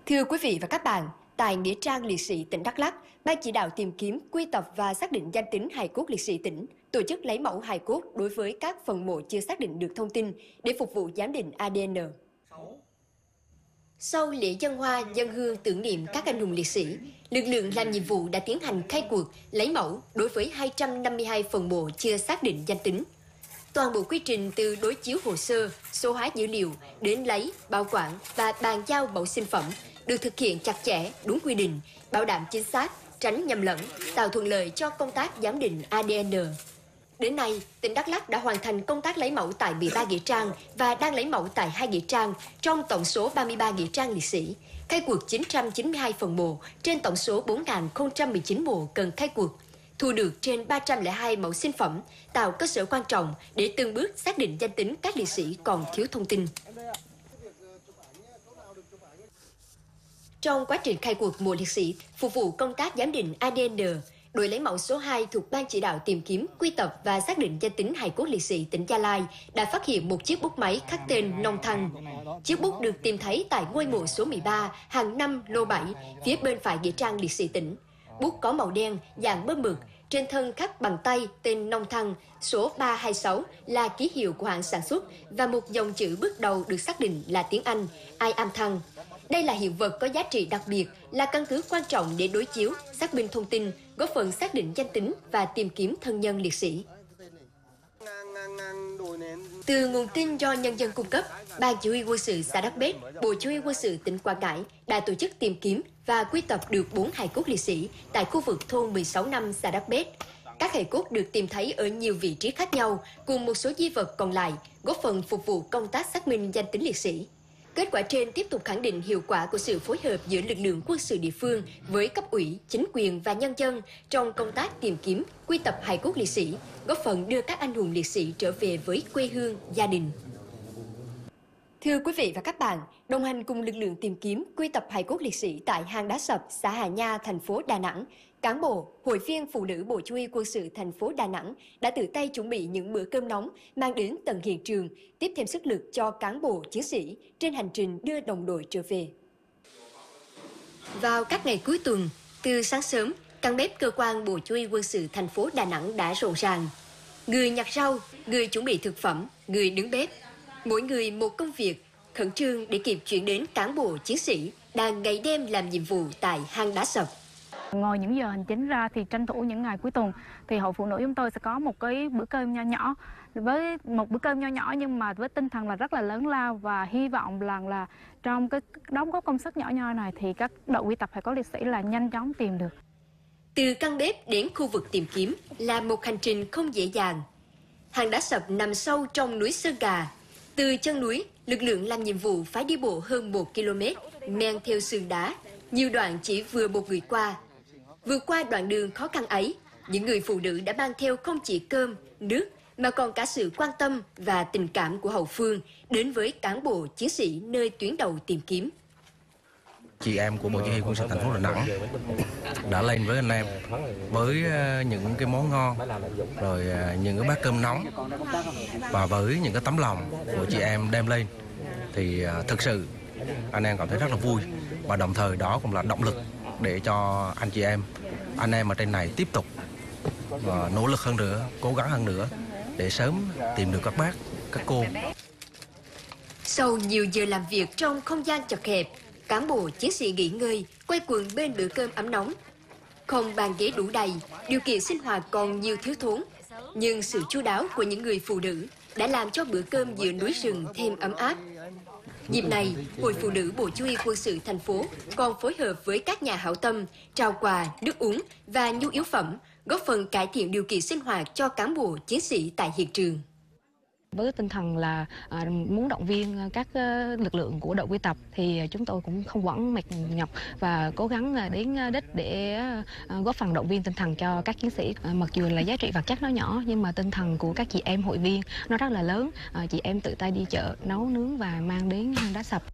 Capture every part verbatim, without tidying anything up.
Thưa quý vị và các bạn, tại Nghĩa trang liệt sĩ tỉnh Đắk Lắk, Ban chỉ đạo tìm kiếm, quy tập và xác định danh tính hài cốt liệt sĩ tỉnh tổ chức lấy mẫu hài cốt đối với các phần mộ chưa xác định được thông tin để phục vụ giám định a đê en. Sau lễ dâng hoa, dâng hương tưởng niệm các anh hùng liệt sĩ, lực lượng làm nhiệm vụ đã tiến hành khai cuộc lấy mẫu đối với hai trăm năm mươi hai phần mộ chưa xác định danh tính. Toàn bộ quy trình từ đối chiếu hồ sơ, số hóa dữ liệu đến lấy, bảo quản và bàn giao mẫu sinh phẩm được thực hiện chặt chẽ, đúng quy định, bảo đảm chính xác, tránh nhầm lẫn, tạo thuận lợi cho công tác giám định a đê en. Đến nay, tỉnh Đắk Lắk đã hoàn thành công tác lấy mẫu tại mười ba nghĩa trang và đang lấy mẫu tại hai nghĩa trang trong tổng số ba mươi ba nghĩa trang liệt sĩ, khai cuộc chín trăm chín mươi hai phần mộ trên tổng số bốn nghìn không trăm mười chín mộ cần khai cuộc, thu được trên ba trăm lẻ hai mẫu sinh phẩm, tạo cơ sở quan trọng để từng bước xác định danh tính các liệt sĩ còn thiếu thông tin. Trong quá trình khai cuộc mộ liệt sĩ, phục vụ công tác giám định a đê en, đội lấy mẫu số hai thuộc Ban chỉ đạo tìm kiếm, quy tập và xác định danh tính hài cốt liệt sĩ tỉnh Gia Lai đã phát hiện một chiếc bút máy khắc tên Nông Thăng. Chiếc bút được tìm thấy tại ngôi mộ số mười ba, hàng năm lô bảy, phía bên phải nghĩa trang liệt sĩ tỉnh. Bút có màu đen, dạng bơm mực, trên thân khắc bằng tay tên Nông Thăng, số ba hai sáu là ký hiệu của hãng sản xuất và một dòng chữ bước đầu được xác định là tiếng Anh, I am Thăng. Đây là hiện vật có giá trị đặc biệt, là căn cứ quan trọng để đối chiếu, xác minh thông tin, góp phần xác định danh tính và tìm kiếm thân nhân liệt sĩ. Từ nguồn tin do nhân dân cung cấp, Ban Chỉ huy quân sự xã Đắk Bét, Bộ Chỉ huy quân sự tỉnh Quảng Ngãi đã tổ chức tìm kiếm và quy tập được bốn hài cốt liệt sĩ tại khu vực thôn mười sáu năm xã Đắk Bét. Các hài cốt được tìm thấy ở nhiều vị trí khác nhau, cùng một số di vật còn lại, góp phần phục vụ công tác xác minh danh tính liệt sĩ. Kết quả trên tiếp tục khẳng định hiệu quả của sự phối hợp giữa lực lượng quân sự địa phương với cấp ủy, chính quyền và nhân dân trong công tác tìm kiếm, quy tập hài cốt liệt sĩ, góp phần đưa các anh hùng liệt sĩ trở về với quê hương, gia đình. Thưa quý vị và các bạn, đồng hành cùng lực lượng tìm kiếm, quy tập hài cốt liệt sĩ tại hang đá sập, xã Hà Nha, thành phố Đà Nẵng, cán bộ, hội viên phụ nữ Bộ Chỉ huy quân sự thành phố Đà Nẵng đã tự tay chuẩn bị những bữa cơm nóng mang đến tận hiện trường, tiếp thêm sức lực cho cán bộ chiến sĩ trên hành trình đưa đồng đội trở về. Vào các ngày cuối tuần, từ sáng sớm, căn bếp cơ quan Bộ Chỉ huy quân sự thành phố Đà Nẵng đã rộn ràng. Người nhặt rau, người chuẩn bị thực phẩm, người đứng bếp, mỗi người một công việc, khẩn trương để kịp chuyển đến cán bộ chiến sĩ đang ngày đêm làm nhiệm vụ tại hang đá sập. Ngoài những giờ hành chính ra thì tranh thủ những ngày cuối tuần thì hội phụ nữ chúng tôi sẽ có một cái bữa cơm nho nhỏ, với một bữa cơm nho nhỏ nhưng mà với tinh thần là rất là lớn lao, và hy vọng rằng là trong cái đóng góp công sức nhỏ nhoi này thì các đội quy tập hài cốt liệt sĩ là nhanh chóng tìm được. Từ căn bếp đến khu vực tìm kiếm là một hành trình không dễ dàng. Hang đá sập nằm sâu trong núi Sơn Gà. Từ chân núi, lực lượng làm nhiệm vụ phải đi bộ hơn một ki lô mét, men theo sườn đá, nhiều đoạn chỉ vừa một người qua. Vượt qua đoạn đường khó khăn ấy, những người phụ nữ đã mang theo không chỉ cơm, nước, mà còn cả sự quan tâm và tình cảm của hậu phương đến với cán bộ chiến sĩ nơi tuyến đầu tìm kiếm. Chị em của Bộ Chỉ huy quân sự thành phố Đà Nẵng đã lên với anh em với những cái món ngon, rồi những cái bát cơm nóng, và với những cái tấm lòng của chị em đem lên thì thực sự anh em cảm thấy rất là vui, và đồng thời đó cũng là động lực để cho anh chị em, anh em ở trên này tiếp tục và nỗ lực hơn nữa, cố gắng hơn nữa để sớm tìm được các bác, các cô. Sau nhiều giờ làm việc trong không gian chật hẹp, cán bộ chiến sĩ nghỉ ngơi, quay quần bên bữa cơm ấm nóng. Không bàn ghế đủ đầy, điều kiện sinh hoạt còn nhiều thiếu thốn, nhưng sự chu đáo của những người phụ nữ đã làm cho bữa cơm giữa núi rừng thêm ấm áp. Dịp này, Hội Phụ nữ Bộ Chỉ huy quân sự thành phố còn phối hợp với các nhà hảo tâm trao quà, nước uống và nhu yếu phẩm, góp phần cải thiện điều kiện sinh hoạt cho cán bộ chiến sĩ tại hiện trường. Với tinh thần là à, muốn động viên các uh, lực lượng của đội quy tập thì chúng tôi cũng không quản mệt nhọc và cố gắng uh, đến đích để uh, góp phần động viên tinh thần cho các chiến sĩ. Uh, mặc dù là giá trị vật chất nó nhỏ nhưng mà tinh thần của các chị em hội viên nó rất là lớn. Uh, chị em tự tay đi chợ nấu nướng và mang đến hang đá sập.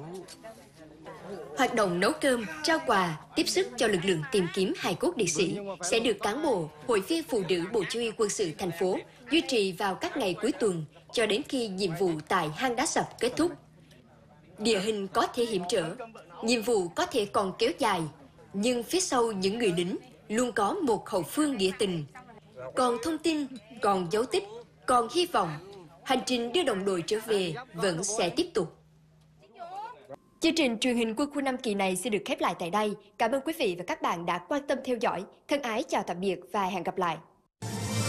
Hoạt động nấu cơm, trao quà, tiếp sức cho lực lượng tìm kiếm hài cốt liệt sĩ sẽ được cán bộ, hội viên phụ nữ Bộ Chỉ huy quân sự thành phố duy trì vào các ngày cuối tuần cho đến khi nhiệm vụ tại hang đá sập kết thúc. Địa hình có thể hiểm trở, nhiệm vụ có thể còn kéo dài, nhưng phía sau những người lính luôn có một hậu phương nghĩa tình. Còn thông tin, còn dấu tích, còn hy vọng, hành trình đưa đồng đội trở về vẫn sẽ tiếp tục. Chương trình truyền hình Quân khu năm kỳ này xin được khép lại tại đây. Cảm ơn quý vị và các bạn đã quan tâm theo dõi. Thân ái chào tạm biệt và hẹn gặp lại.